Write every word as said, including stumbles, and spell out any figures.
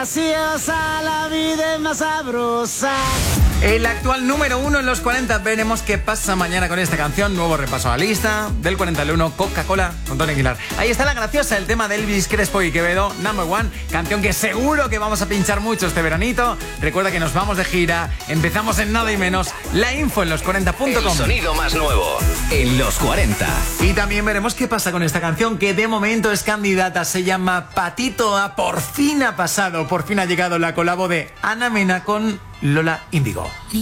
graciosa, la vida es más sabrosa. El actual número uno en los cuarenta. Veremos qué pasa mañana con esta canción. Nuevo repaso a la lista. Del cuarenta al uno, Coca-Cola con Tony Aguilar. Ahí está la graciosa, el tema de Elvis Crespo y Quevedo, Number One. Canción que seguro que vamos a pinchar mucho este veranito. Recuerda que nos vamos de gira. Empezamos en nada y menos. La info en los cuarenta punto com. El sonido más nuevo en los cuarenta. Y también veremos qué pasa con esta canción que de momento es candidata. Se llama Patito A. Por fin ha pasado. Por fin ha llegado la colabo de Ana Mena con Lola Índigo.